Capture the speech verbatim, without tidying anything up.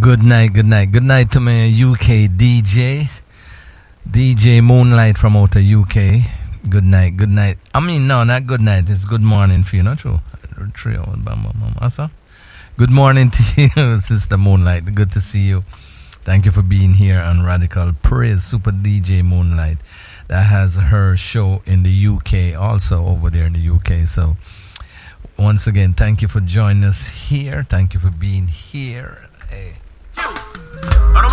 Good night, good night. Good night to my U K D J. D J Moonlight from outer U K. Good night, good night. I mean, no, not good night. It's good morning for you, not true? True. Asa? Good morning to you, Sister Moonlight. Good to see you. Thank you for being here on Radical Praise. Super D J Moonlight that has her show in the U K, also over there in the U K. So, once again, thank you for joining us here. Thank you for being here. Hey.